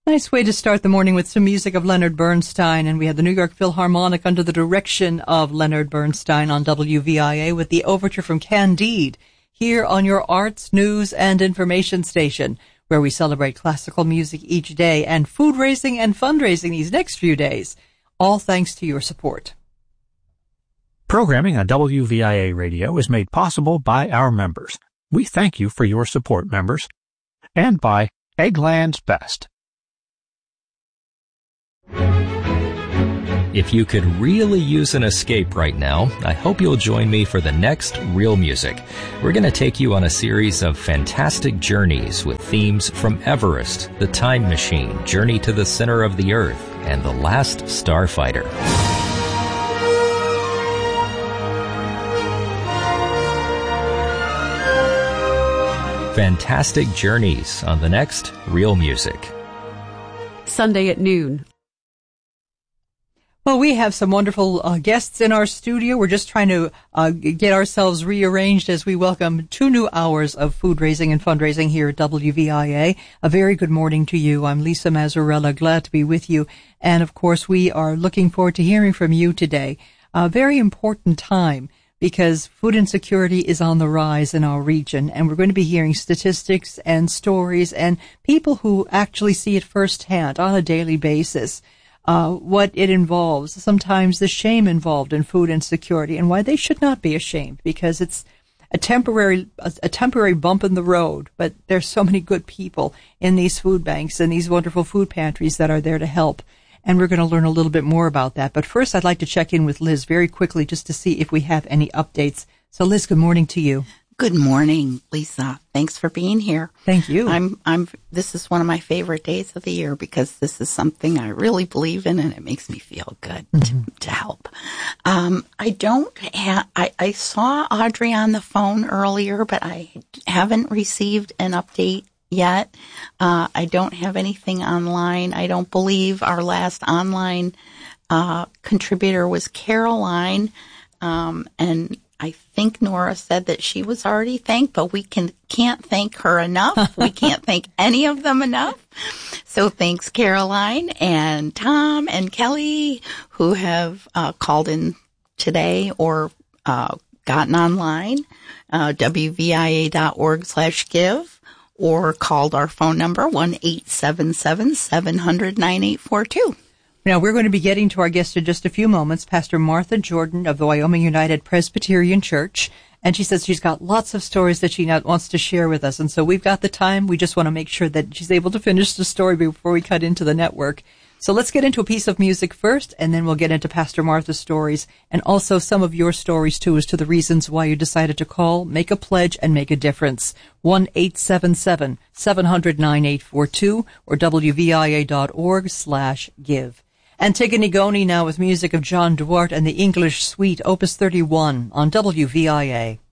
Nice way to start the morning with some music of Leonard Bernstein, and we had the New York Philharmonic under the direction of Leonard Bernstein on WVIA with the overture from Candide, here on your arts, news, and information station, where we celebrate classical music each day and food raising and fundraising these next few days, all thanks to your support. Programming on WVIA Radio is made possible by our members. We thank you for your support, members, and by Eggland's Best. If you could really use an escape right now, I hope you'll join me for the next Real Music. We're going to take you on a series of fantastic journeys with themes from Everest, The Time Machine, Journey to the Center of the Earth, and The Last Starfighter. Fantastic journeys on the next Real Music. Sunday at noon. Well, we have some wonderful guests in our studio. We're just trying to get ourselves rearranged as we welcome 2 new hours of food raising and fundraising here at WVIA. A very good morning to you. I'm Lisa Mazzarella, glad to be with you. And, of course, we are looking forward to hearing from you today. A very important time because food insecurity is on the rise in our region, and we're going to be hearing statistics and stories and people who actually see it firsthand on a daily basis. What it involves, sometimes the shame involved in food insecurity, and why they should not be ashamed, because it's a temporary bump in the road, but there's so many good people in these food banks and these wonderful food pantries that are there to help, and we're going to learn a little bit more about that. But first, I'd like to check in with Liz very quickly just to see if we have any updates. So, Liz, good morning to you. Good morning, Lisa. Thanks for being here. Thank you. This is one of my favorite days of the year because this is something I really believe in and it makes me feel good to help. I saw Audrey on the phone earlier, but I haven't received an update yet. I don't have anything online. I don't believe our last online, contributor was Caroline, and I think Nora said that she was already thanked, but we can't thank her enough. We can't thank any of them enough. So thanks Caroline and Tom and Kelly who have called in today or gotten online, wvia.org/give, or called our phone number 1-877-700-9842. Now, we're going to be getting to our guest in just a few moments, Pastor Martha Jordan of the Wyoming United Presbyterian Church. And she says she's got lots of stories that she wants to share with us. And so we've got the time. We just want to make sure that she's able to finish the story before we cut into the network. So let's get into a piece of music first, and then we'll get into Pastor Martha's stories and also some of your stories, too, as to the reasons why you decided to call, make a pledge, and make a difference. 1-877-700-9842 or wvia.org/give. Antigone Goni now with music of John Duarte and the English Suite, Opus 31 on WVIA.